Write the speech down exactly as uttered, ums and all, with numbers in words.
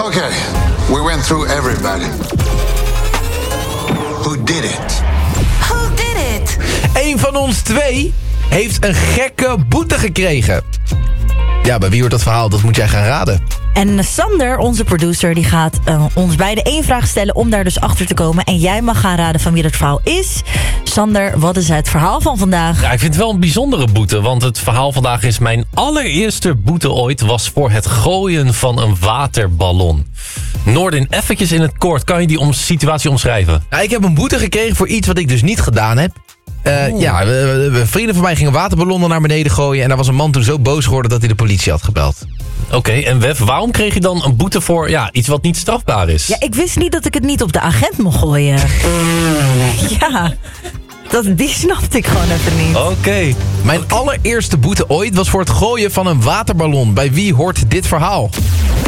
Okay, we went through everybody. Who did it? Who did it? Eén van ons twee heeft een gekke boete gekregen. Ja, bij wie wordt dat verhaal? Dat moet jij gaan raden. En Sander, onze producer, die gaat uh, ons beiden één vraag stellen om daar dus achter te komen. En jij mag gaan raden van wie dat verhaal is. Sander, wat is het verhaal van vandaag? Ja, ik vind het wel een bijzondere boete, want het verhaal vandaag is... mijn allereerste boete ooit was voor het gooien van een waterballon. Noordin, eventjes in het kort, kan je die om, situatie omschrijven? Ja, ik heb een boete gekregen voor iets wat ik dus niet gedaan heb. Uh, ja, we, we, vrienden van mij gingen waterballonnen naar beneden gooien... en daar was een man toen zo boos geworden dat hij de politie had gebeld. Oké, okay, en Wef, waarom kreeg je dan een boete voor ja, iets wat niet strafbaar is? Ja, ik wist niet dat ik het niet op de agent mocht gooien. Ja, dat, die snapte ik gewoon even niet. Oké. Mijn okay. allereerste boete ooit was voor het gooien van een waterballon. Bij wie hoort dit verhaal?